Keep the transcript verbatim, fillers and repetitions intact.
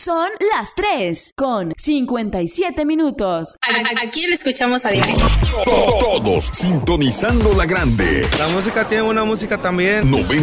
Son las tres con cincuenta y siete minutos. ¿A, a quién le escuchamos a diario? Todos sintonizando la grande. La música tiene una música también. noventa